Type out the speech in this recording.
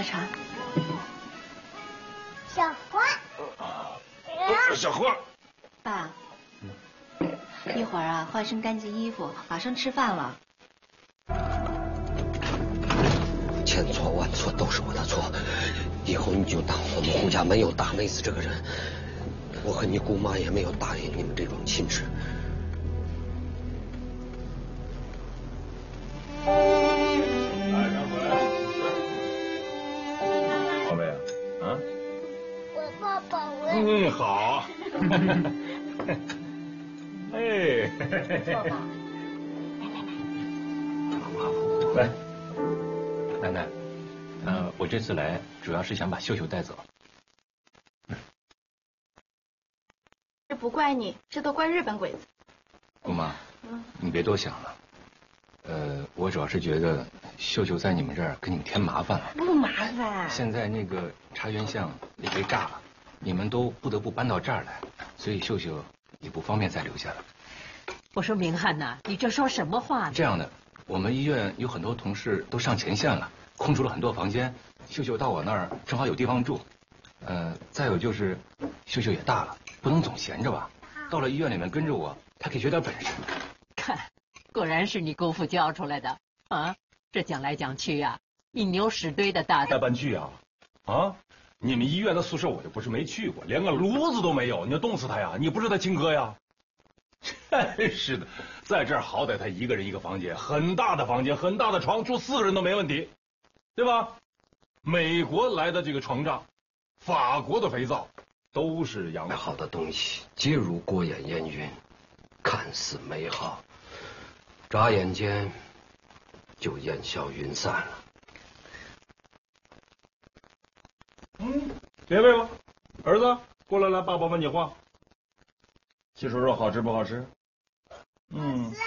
茶。 小花。 小花。 爸，一会儿啊，换身干净衣服，马上吃饭了。 千错万错都是我的错，以后你就当我们胡家没有大妹子这个人，我和你姑妈也没有答应你们这桩亲事。 宝贝啊， 我抱宝贝。 好。哎， 坐吧。 来，奶奶，我这次来主要是想把秀秀带走。 这不怪你，这都怪日本鬼子。 姑妈，你别多想了。我主要是觉得秀秀在你们这儿给你们添麻烦了。 不麻烦。 现在那个茶园巷也被炸了，你们都不得不搬到这儿来，所以秀秀也不方便再留下了。 我说明翰呐，你这说什么话呢？ 这样的，我们医院有很多同事都上前线了，空出了很多房间，秀秀到我那儿正好有地方住。再有就是秀秀也大了，不能总闲着吧，到了医院里面跟着我，她可以学点本事。 看，果然是你姑父教出来的啊！这讲来讲去呀，一牛屎堆的大带搬去啊？啊？你们医院的宿舍我就不是没去过，连个炉子都没有，你要冻死他呀？你不是他亲哥呀？真是的，在这儿好歹他一个人一个房间，很大的房间，很大的床，住4个人都没问题，对吧？美国来的这个床帐，法国的肥皂，都是洋好的东西皆如过眼烟云，看似美好，眨眼间就烟消云散了。 别背吧，儿子，过来，爸爸问你话。鸡手肉好吃不好吃？